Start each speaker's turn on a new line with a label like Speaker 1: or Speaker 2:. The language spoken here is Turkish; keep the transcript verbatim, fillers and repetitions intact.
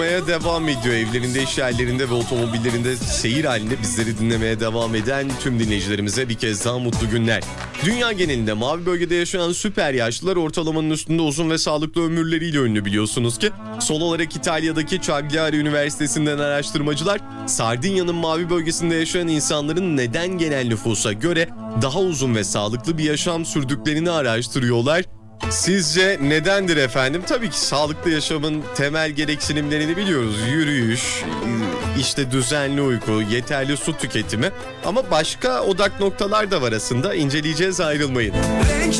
Speaker 1: devam ediyor. Evlerinde, iş yerlerinde ve otomobillerinde seyir halinde bizleri dinlemeye devam eden tüm dinleyicilerimize bir kez daha mutlu günler. Dünya genelinde mavi bölgede yaşayan süper yaşlılar ortalamanın üstünde uzun ve sağlıklı ömürleriyle ünlü biliyorsunuz ki. Son olarak İtalya'daki Cagliari Üniversitesi'nden araştırmacılar Sardinya'nın mavi bölgesinde yaşayan insanların neden genel nüfusa göre daha uzun ve sağlıklı bir yaşam sürdüklerini araştırıyorlar. Sizce nedendir efendim? Tabii ki sağlıklı yaşamın temel gereksinimlerini biliyoruz. Yürüyüş, işte düzenli uyku, yeterli su tüketimi. Ama başka odak noktalar da var aslında. İnceleyeceğiz, ayrılmayın.